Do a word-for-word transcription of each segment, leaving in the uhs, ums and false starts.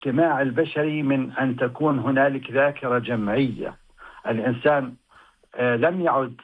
الاجتماع البشري من أن تكون هنالك ذاكرة جمعية. الإنسان لم يعد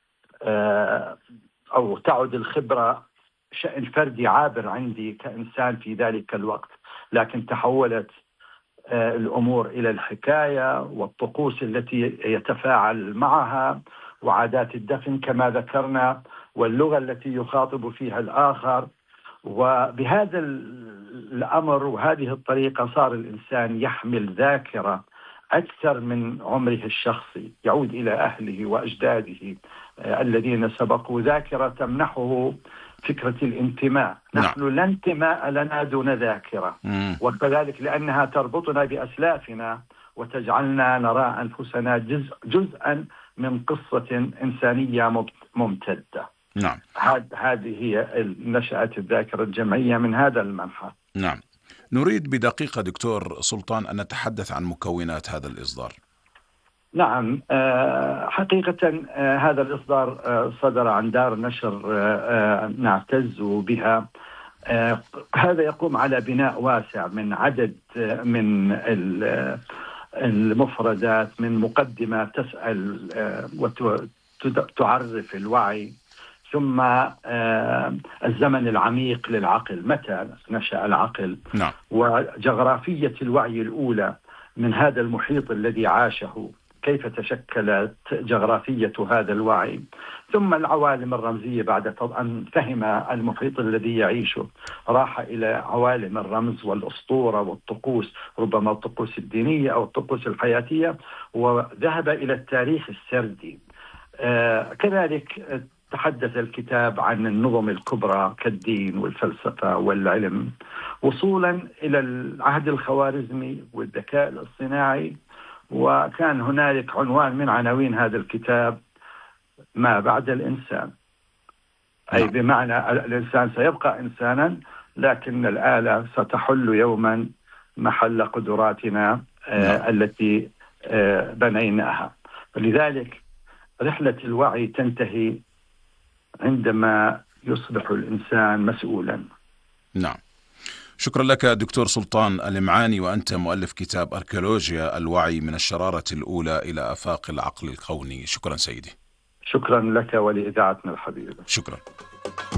أو تعد الخبرة شأن فردي عابر عندي كإنسان في ذلك الوقت، لكن تحولت الأمور إلى الحكاية والطقوس التي يتفاعل معها وعادات الدفن كما ذكرنا، واللغة التي يخاطب فيها الآخر. وبهذا الأمر وهذه الطريقة صار الإنسان يحمل ذاكرة أكثر من عمره الشخصي، يعود إلى أهله وأجداده الذين سبقوا، ذاكرة تمنحه فكرة الانتماء. نعم. نحن لا انتماء لنا دون ذاكرة، مم. وكذلك لأنها تربطنا بأسلافنا وتجعلنا نرى أنفسنا جزء جزءا من قصة إنسانية ممتدة. نعم. هذه هي نشأة الذاكرة الجمعية من هذا المنحى. نعم. نريد بدقيقة دكتور سلطان أن نتحدث عن مكونات هذا الإصدار. نعم، حقيقة هذا الإصدار صدر عن دار نشر نعتز بها. هذا يقوم على بناء واسع من عدد من المفردات، من مقدمة تسأل وتعرف الوعي، ثم الزمن العميق للعقل، متى نشأ العقل. نعم. وجغرافية الوعي الأولى من هذا المحيط الذي عاشه، كيف تشكلت جغرافية هذا الوعي، ثم العوالم الرمزية بعد أن فهم المحيط الذي يعيشه راح إلى عوالم الرمز والأسطورة والطقوس، ربما الطقوس الدينية أو الطقوس الحياتية، وذهب إلى التاريخ السردي. آه كذلك تحدث الكتاب عن النظم الكبرى كالدين والفلسفة والعلم، وصولا إلى العهد الخوارزمي والذكاء الاصطناعي. وكان هنالك عنوان من عناوين هذا الكتاب ما بعد الإنسان، أي بمعنى الإنسان سيبقى إنسانا، لكن الآلة ستحل يوما محل قدراتنا آه التي آه بنيناها. فلذلك رحلة الوعي تنتهي عندما يصبح الإنسان مسؤولا. نعم. شكرا لك دكتور سلطان المعاني، وأنت مؤلف كتاب أركيولوجيا الوعي من الشرارة الأولى إلى آفاق العقل الكوني. شكرا سيدي. شكرا لك ولإذاعتنا الحبيبة. شكرا.